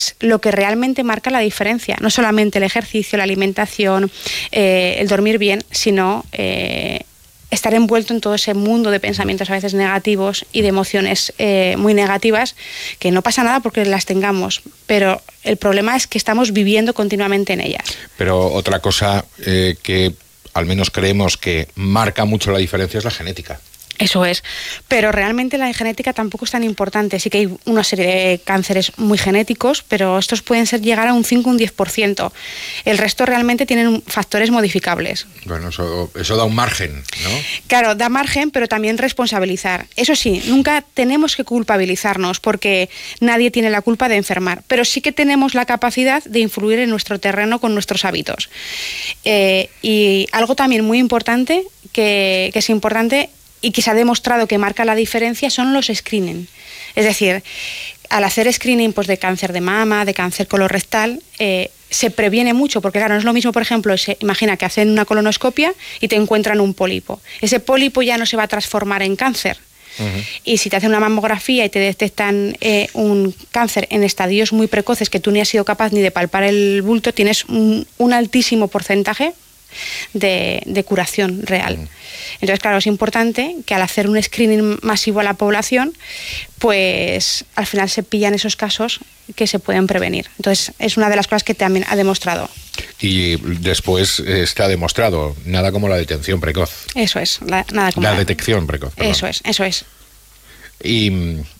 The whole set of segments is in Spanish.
lo que realmente marca la diferencia. No solamente el ejercicio, la alimentación, el dormir bien, sino estar envuelto en todo ese mundo de pensamientos a veces negativos y de emociones muy negativas, que no pasa nada porque las tengamos, pero el problema es que estamos viviendo continuamente en ellas. Pero otra cosa que al menos creemos que marca mucho la diferencia es la genética. Eso es, pero realmente la genética tampoco es tan importante. Sí que hay una serie de cánceres muy genéticos, pero estos pueden llegar a un 5 o un 10%. El resto realmente tienen factores modificables. Bueno, eso da un margen, ¿no? Claro, da margen, pero también responsabilizar. Eso sí, nunca tenemos que culpabilizarnos porque nadie tiene la culpa de enfermar, pero sí que tenemos la capacidad de influir en nuestro terreno con nuestros hábitos. Y algo también muy importante, que es importante y que se ha demostrado que marca la diferencia, son los screening. Es decir, al hacer screening pues, de cáncer de mama, de cáncer colorectal, se previene mucho, porque claro, no es lo mismo, por ejemplo, imagina que hacen una colonoscopia y te encuentran un pólipo. Ese pólipo ya no se va a transformar en cáncer. Uh-huh. Y si te hacen una mamografía y te detectan un cáncer en estadios muy precoces que tú ni has sido capaz ni de palpar el bulto, tienes un altísimo porcentaje de curación real. Entonces, claro, es importante que al hacer un screening masivo a la población, pues al final se pillan esos casos que se pueden prevenir. Entonces, es una de las cosas que también ha demostrado. Y después está demostrado, nada como la detención precoz. Eso es, nada como la detección precoz. Perdón. Eso es. Y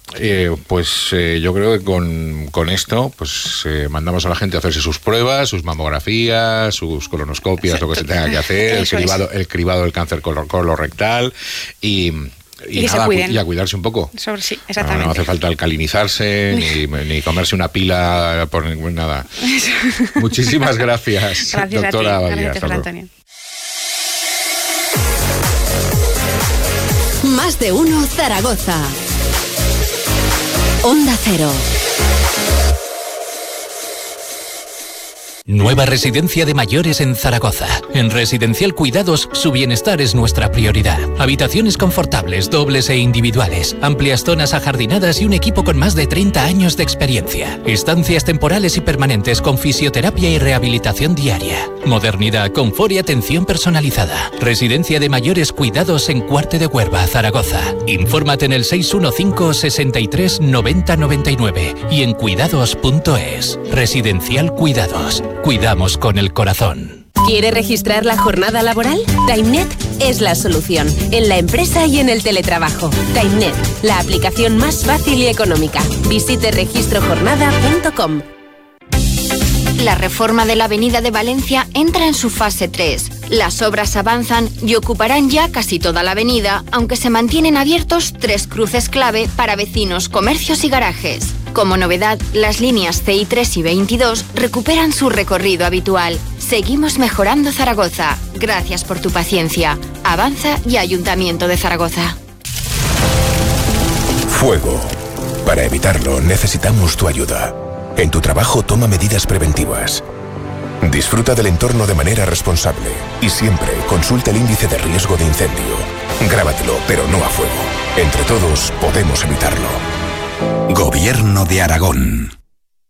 yo creo que con esto pues mandamos a la gente a hacerse sus pruebas, sus mamografías, sus colonoscopias, lo que se tenga que hacer, el cribado del cáncer colorectal y a cuidarse un poco. Sí, exactamente. No hace falta alcalinizarse ni comerse una pila por nada. Muchísimas gracias, doctora Abadía. Gracias, Antonio. Más de uno Zaragoza. Onda Cero. Nueva residencia de mayores en Zaragoza. En Residencial Cuidados, su bienestar es nuestra prioridad. Habitaciones confortables, dobles e individuales, amplias zonas ajardinadas y un equipo con más de 30 años de experiencia. Estancias temporales y permanentes con fisioterapia y rehabilitación diaria. Modernidad, confort y atención personalizada. Residencia de mayores Cuidados en Cuarte de Huerva, Zaragoza. Infórmate en el 615 63 90 99 y en cuidados.es. Residencial Cuidados. Cuidamos con el corazón. ¿Quiere registrar la jornada laboral? TimeNet es la solución, en la empresa y en el teletrabajo. TimeNet, la aplicación más fácil y económica. Visite registrojornada.com. La reforma de la Avenida de Valencia entra en su fase 3. Las obras avanzan y ocuparán ya casi toda la avenida, aunque se mantienen abiertos 3 cruces clave para vecinos, comercios y garajes. Como novedad, las líneas CI3 y 22 recuperan su recorrido habitual. Seguimos mejorando Zaragoza. Gracias por tu paciencia. Avanza y Ayuntamiento de Zaragoza. Fuego. Para evitarlo necesitamos tu ayuda. En tu trabajo toma medidas preventivas. Disfruta del entorno de manera responsable y siempre consulta el índice de riesgo de incendio. Grábatelo, pero no a fuego. Entre todos podemos evitarlo. Gobierno de Aragón.